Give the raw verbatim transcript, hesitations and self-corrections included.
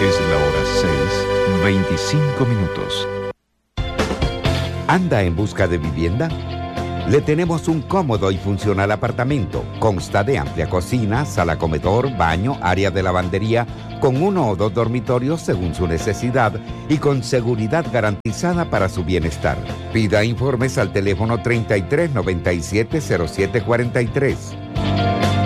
Es la hora seis, veinticinco minutos. ¿Anda en busca de vivienda? Le tenemos un cómodo y funcional apartamento. Consta de amplia cocina, sala comedor, baño, área de lavandería, con uno o dos dormitorios según su necesidad y con seguridad garantizada para su bienestar. Pida informes al teléfono treinta y tres noventa y siete cero siete cuarenta y tres.